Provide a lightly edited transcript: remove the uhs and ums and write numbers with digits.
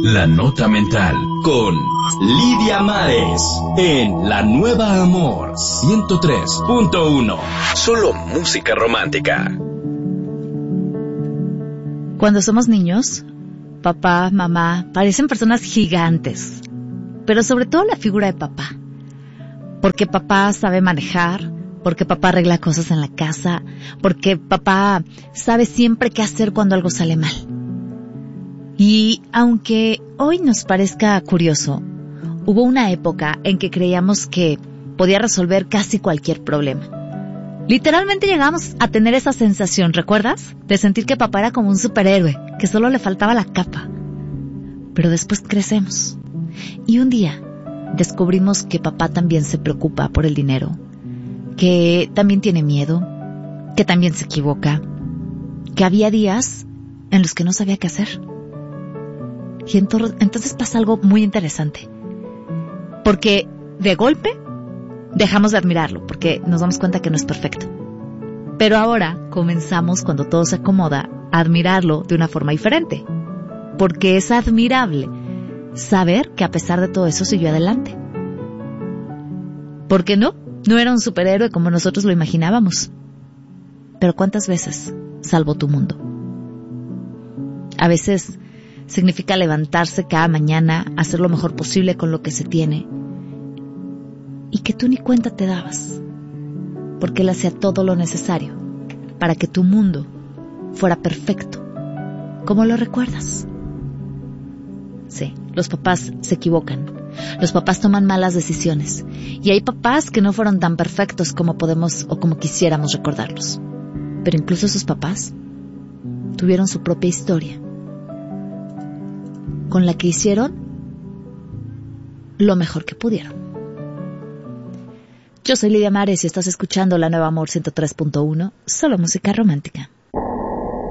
La Nota Mental con Lidia Mares en La Nueva Amor 103.1. Solo música romántica. Cuando somos niños, papá, mamá parecen personas gigantes, pero sobre todo la figura de papá. Porque papá sabe manejar, porque papá arregla cosas en la casa, porque papá sabe siempre qué hacer cuando algo sale mal. Y aunque hoy nos parezca curioso, hubo una época en que creíamos que podía resolver casi cualquier problema. Literalmente llegamos a tener esa sensación, ¿recuerdas? De sentir que papá era como un superhéroe, que solo le faltaba la capa. Pero después crecemos. Y un día descubrimos que papá también se preocupa por el dinero, que también tiene miedo, que también se equivoca, que había días en los que no sabía qué hacer. Y entonces pasa algo muy interesante. Porque de golpe dejamos de admirarlo, porque nos damos cuenta que no es perfecto. Pero ahora comenzamos, cuando todo se acomoda, a admirarlo de una forma diferente. Porque es admirable saber que a pesar de todo eso siguió adelante. ¿Por qué no? No era un superhéroe como nosotros lo imaginábamos. Pero ¿cuántas veces salvó tu mundo? A veces significa levantarse cada mañana, hacer lo mejor posible con lo que se tiene, y que tú ni cuenta te dabas, porque él hacía todo lo necesario para que tu mundo fuera perfecto, como lo recuerdas. Sí, los papás se equivocan, los papás toman malas decisiones, y hay papás que no fueron tan perfectos como podemos o como quisiéramos recordarlos. Pero incluso sus papás tuvieron su propia historia, con la que hicieron lo mejor que pudieron. Yo soy Lidia Mares y estás escuchando La Nueva Amor 103.1, solo música romántica.